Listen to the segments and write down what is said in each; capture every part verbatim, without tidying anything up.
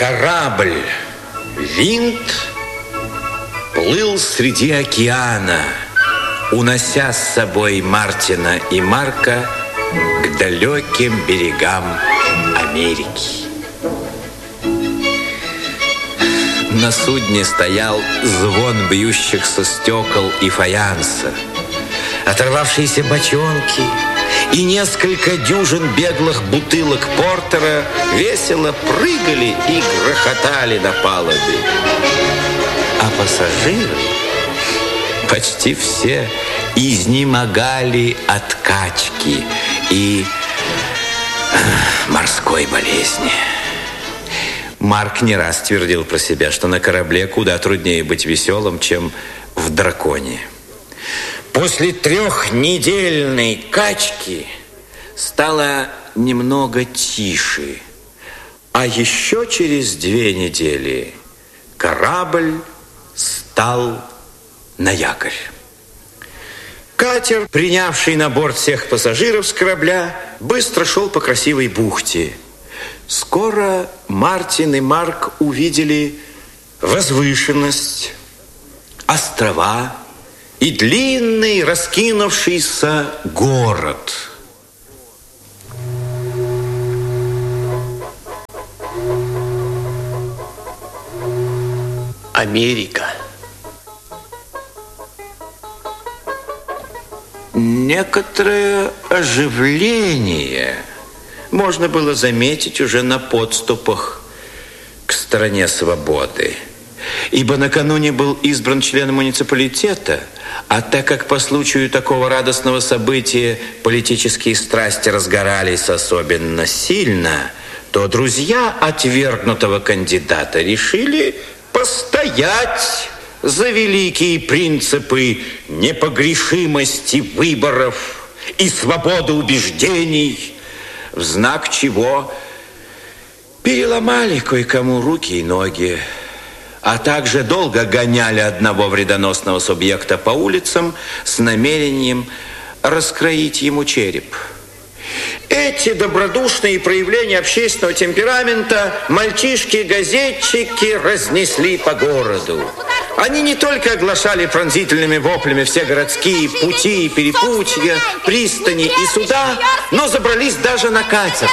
Корабль «Винт» плыл среди океана, унося с собой Мартина и Марка к далеким берегам Америки. На судне стоял звон бьющихся стекол и фаянса, оторвавшиеся бочонки и несколько дюжин беглых бутылок портера весело прыгали и грохотали на палубе. А пассажиры почти все изнемогали от качки и морской болезни. Марк не раз твердил про себя, что на корабле куда труднее быть веселым, чем в «Драконе». После трехнедельной качки стало немного тише, а еще через две недели корабль стал на якорь. Катер, принявший на борт всех пассажиров с корабля, быстро шел по красивой бухте. Скоро Мартин и Марк увидели возвышенность, острова и длинный раскинувшийся город. Америка. Некоторое оживление можно было заметить уже на подступах к стране свободы, ибо накануне был избран член муниципалитета, а так как по случаю такого радостного события политические страсти разгорались особенно сильно, то друзья отвергнутого кандидата решили постоять за великие принципы непогрешимости выборов и свободы убеждений, в знак чего переломали кое-кому руки и ноги, а также долго гоняли одного вредоносного субъекта по улицам с намерением раскроить ему череп. Эти добродушные проявления общественного темперамента мальчишки-газетчики разнесли по городу. Они не только оглашали пронзительными воплями все городские пути, перепутья, пристани и суда, но забрались даже на катер.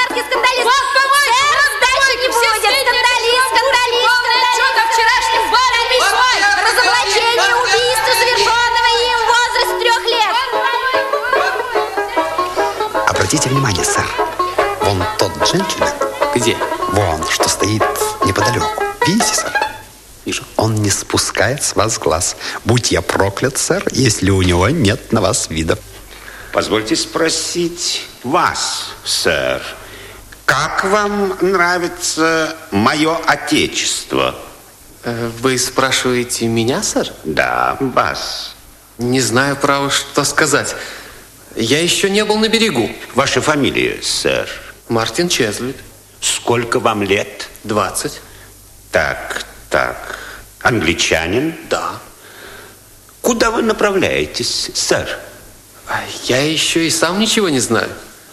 Обратите внимание, сэр, вон тот джентльмен. Где? Вон, что стоит неподалеку. Видите, сэр? Вижу. Он не спускает с вас глаз. Будь я проклят, сэр, если у него нет на вас вида. Позвольте спросить вас, сэр, как вам нравится мое отечество? Вы спрашиваете меня, сэр? Да, вас. Не знаю, право, что сказать. Я еще не был на берегу. Ваша фамилия, сэр? Мартин Чезлит. Сколько вам лет? Двадцать. Так, так. Англичанин? Да. Куда вы направляетесь, сэр? А я еще и сам ничего не знаю.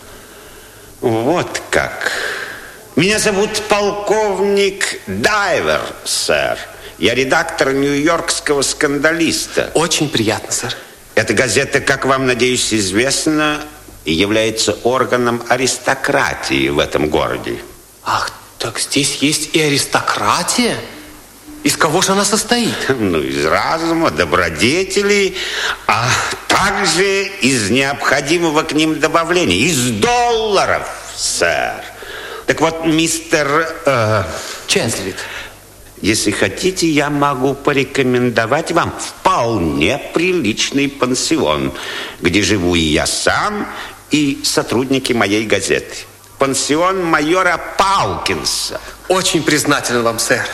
Вот как. Меня зовут полковник Дайвер, сэр. Я редактор нью-йоркского «Скандалиста». Очень приятно, сэр. Эта газета, как вам, надеюсь, известно, является органом аристократии в этом городе. Ах, так здесь есть и аристократия? Из кого же она состоит? Ну, из разума, добродетелей, а также из необходимого к ним добавления, из долларов, сэр. Так вот, мистер... Э, Чезлит. Если хотите, я могу порекомендовать вам вполне приличный пансион, где живу и я сам, и сотрудники моей газеты. Пансион майора Паукинса. Очень признателен вам, сэр.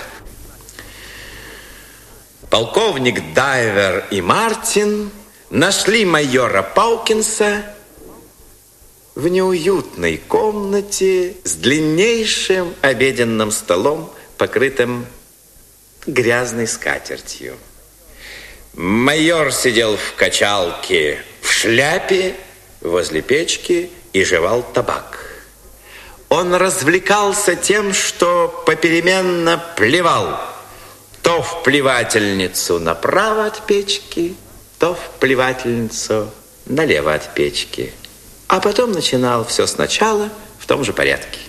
Полковник Дайвер и Мартин нашли майора Паукинса в неуютной комнате с длиннейшим обеденным столом, покрытым грязной скатертью. Майор сидел в качалке в шляпе возле печки и жевал табак. он развлекался тем, что попеременно плевал то в плевательницу направо от печки, то в плевательницу налево от печки. А потом начинал все сначала в том же порядке.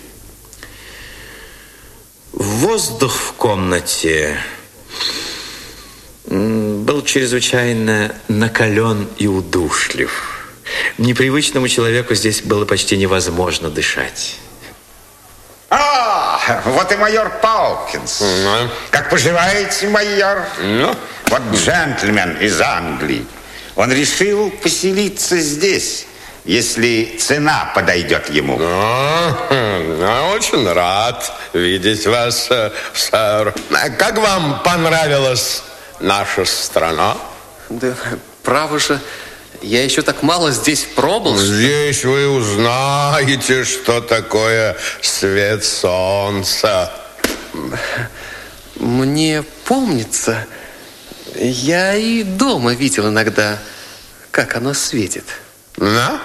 Воздух в комнате был чрезвычайно накален и удушлив. Непривычному человеку здесь было почти невозможно дышать. А, вот и майор Паукинс. Ну? Как поживаете, майор? Ну? Вот джентльмен из Англии. Он решил поселиться здесь, если цена подойдет ему. Ну, очень рад видеть вас, сэр. Как вам понравилась наша страна? Да, право же, я еще так мало здесь пробыл. Здесь вы узнаете, что такое свет солнца. Мне помнится, я и дома видел иногда, как оно светит. Да?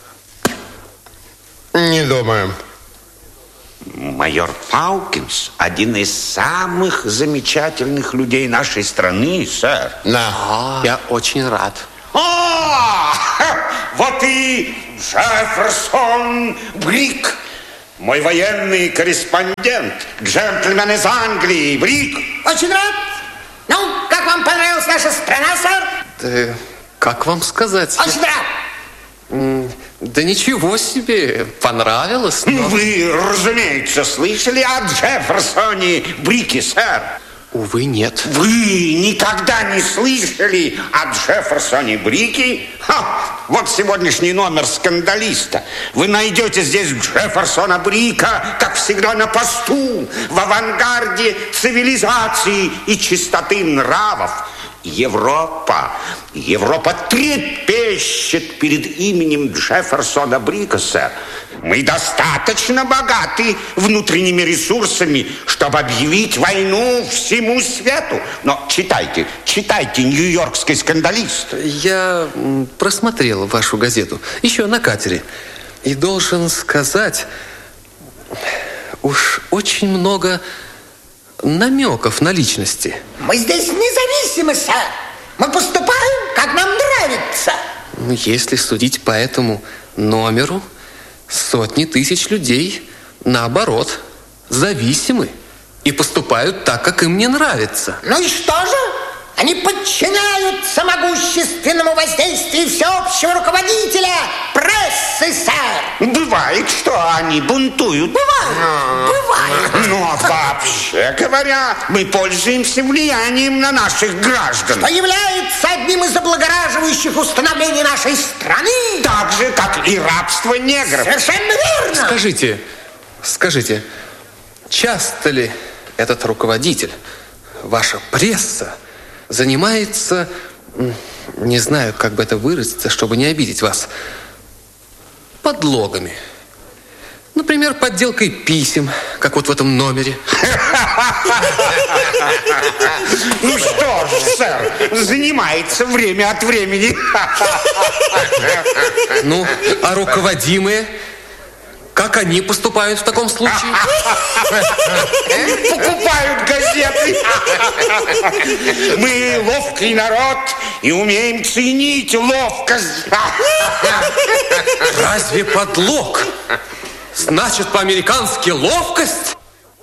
Не думаю. Майор Паукинс один из самых замечательных людей нашей страны, сэр. Да. А, я очень рад. А, вот и Джефферсон Брик, мой военный корреспондент, джентльмен из Англии, Брик. Очень рад. Ну, как вам понравилась наша страна, сэр? Да, как вам сказать? Очень рад. Да ничего себе, понравилось. Но... Вы, разумеется, слышали о Джефферсоне Брике, сэр? Увы, нет. Вы никогда не слышали о Джефферсоне Брике? Ха, вот сегодняшний номер «Скандалиста». Вы найдете здесь Джефферсона Брика, как всегда, на посту, в авангарде цивилизации и чистоты нравов. Европа, Европа трепещет перед именем Джефферсона Брика, сэр. Мы достаточно богаты внутренними ресурсами, чтобы объявить войну всему свету. Но читайте, читайте «Нью-Йоркский скандалист». Я просмотрел вашу газету еще на катере. И должен сказать, уж очень много намеков на личности. Мы здесь независимы, сэр. Мы поступаем, как нам нравится. Ну, если судить по этому номеру, сотни тысяч людей, наоборот, зависимы и поступают так, как им не нравится. Ну и что же? Они подчиняются могущественному воздействию всеобщего руководителя прессы, сэр. Бывает, что они бунтуют. Бывает, бывает. Но вообще говоря, мы пользуемся влиянием на наших граждан. Что является одним из облагораживающих установлений нашей страны. Так же, как и рабство негров. Совершенно верно. Скажите, скажите, часто ли этот руководитель, ваша пресса, занимается, не знаю, как бы это выразиться, чтобы не обидеть вас, подлогами? Например, подделкой писем, как вот в этом номере. Ну что ж, сэр, занимается время от времени. Ну, а руководимые, как они поступают в таком случае? Покупают газеты. Мы ловкий народ и умеем ценить ловкость. Разве подлог значит по-американски ловкость?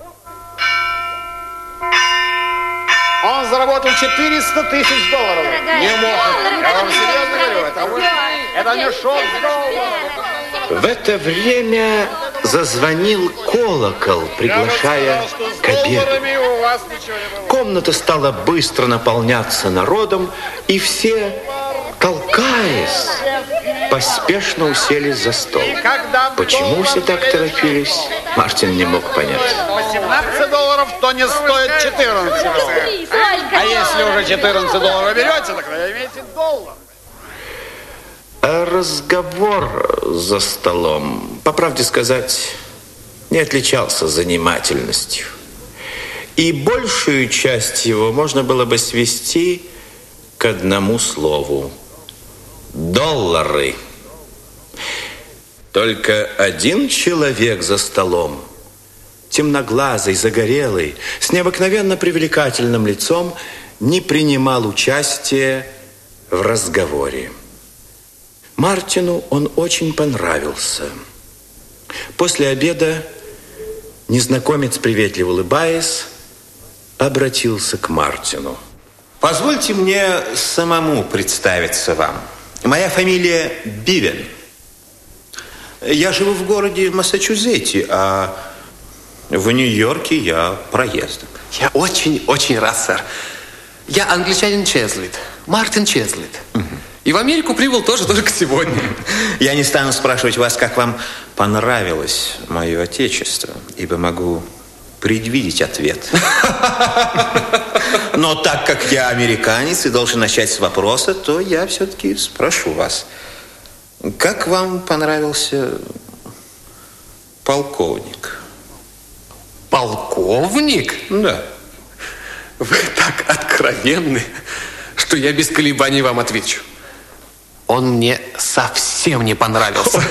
Он заработал четыреста тысяч долларов. Не может. Я вам серьезно говорю, это, вы, это мешок с долларов. В это время зазвонил колокол, приглашая к обеду. Комната стала быстро наполняться народом, и все, толкаясь, поспешно уселись за стол. Почему все так торопились, Мартин не мог понять. восемнадцать долларов, то не стоит четырнадцать долларов. А если уже четырнадцать долларов берете, тогда имейте доллар. А разговор за столом, по правде сказать, не отличался занимательностью. И большую часть его можно было бы свести к одному слову – доллары. Только один человек за столом, темноглазый, загорелый, с необыкновенно привлекательным лицом, не принимал участия в разговоре. Мартину он очень понравился. После обеда незнакомец, приветливо улыбаясь, обратился к Мартину. Позвольте мне самому представиться вам. Моя фамилия Бивен. Я живу в городе Массачусетсе, а в Нью-Йорке я проездом. Я очень-очень рад, сэр. Я англичанин Чезлит, Мартин Чезлит. Угу. И в Америку прибыл тоже только сегодня. Я не стану спрашивать вас, как вам понравилось мое отечество, ибо могу предвидеть ответ. Но так как я американец и должен начать с вопроса, то я все-таки спрошу вас. Как вам понравился полковник? Полковник? Да. Вы так откровенны, что я без колебаний вам отвечу. Он мне совсем не понравился.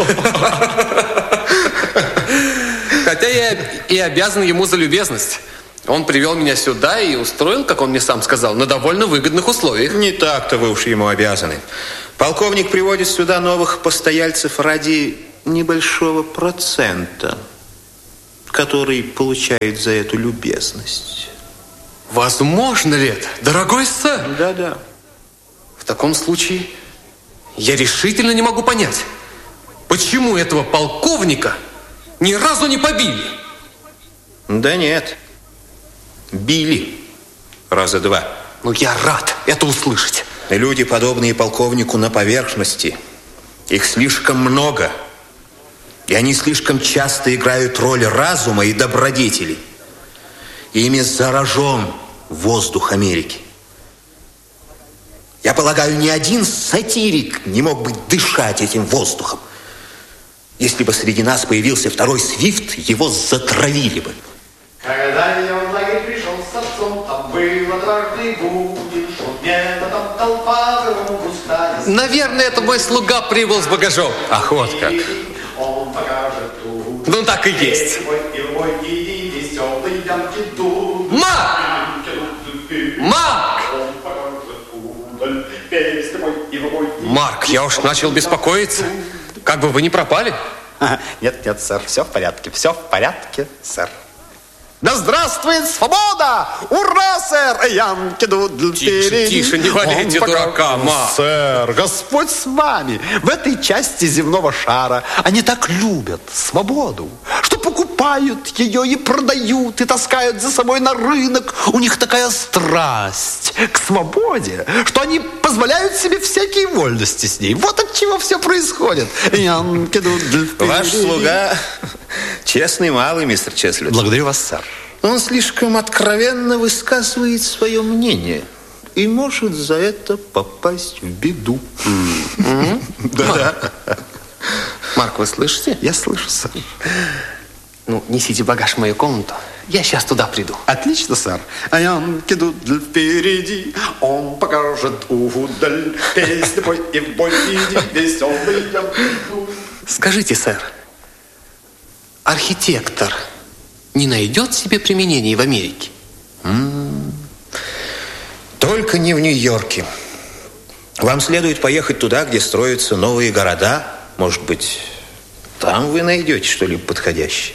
Хотя я и обязан ему за любезность. Он привел меня сюда и устроил, как он мне сам сказал, на довольно выгодных условиях. Не так-то вы уж ему обязаны. Полковник приводит сюда новых постояльцев ради небольшого процента, который получает за эту любезность. Возможно ли это, дорогой сэр? Да-да. В таком случае я решительно не могу понять, почему этого полковника ни разу не побили. Да нет. Били. Раза два. Ну, я рад это услышать. Люди, подобные полковнику, на поверхности. Их слишком много. И они слишком часто играют роль разума и добродетели. И ими заражен воздух Америки. Я полагаю, ни один сатирик не мог бы дышать этим воздухом. Если бы среди нас появился второй Свифт, его затравили бы. Когда я в лагерь пришел с отцом, там было дважды будет, что где-то там толпа густая. Наверное, это мой слуга прибыл с багажом. Ах, вот как. Он покажет тут. Ну, так и есть. Марк! Марк! Марк, я уж начал беспокоиться. Как бы вы не пропали? Нет, нет, сэр, все в порядке, все в порядке, сэр. Да здравствует свобода! Ура, сэр! Янки дудль Тише, тише, не валяйте дурака, ма. Сэр, Господь с вами. В этой части земного шара они так любят свободу, что покупают ее и продают, и таскают за собой на рынок. У них такая страсть к свободе, что они позволяют себе всякие вольности с ней. Вот от чего все происходит. Янки дудль. Ваш слуга честный малый, мистер Чезлит. Благодарю вас, сэр. Он слишком откровенно высказывает свое мнение и может за это попасть в беду. Да-да. Марк, вы слышите? Я слышу, сэр. Ну, несите багаж в мою комнату. Я сейчас туда приду. Отлично, сэр. А янки дудль впереди, он покажет удаль. Песня пой и в бой иди, веселый я приду. Скажите, сэр, архитектор не найдет себе применений в Америке? М-м-м. Только не в Нью-Йорке. Вам следует поехать туда, где строятся новые города. Может быть, там вы найдете что-либо подходящее.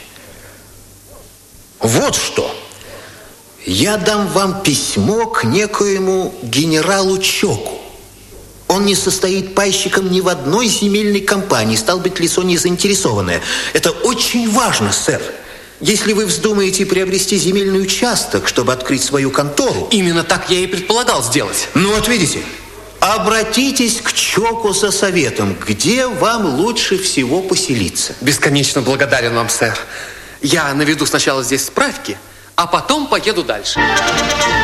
Вот что. Я дам вам письмо к некоему генералу Чоку. Он не состоит пайщиком ни в одной земельной компании. Стал быть, лицо не заинтересованное. Это очень важно, сэр. Если вы вздумаете приобрести земельный участок, чтобы открыть свою контору... Именно так я и предполагал сделать. Ну вот видите, обратитесь к Чоку за советом, где вам лучше всего поселиться. Бесконечно благодарен вам, сэр. Я наведу сначала здесь справки, а потом поеду дальше.